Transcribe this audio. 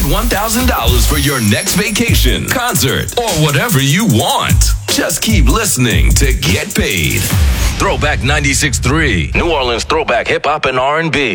$1,000 for your next vacation, concert, or whatever you want. Just keep listening to Get Paid. Throwback 96.3, New Orleans throwback hip hop and R&B.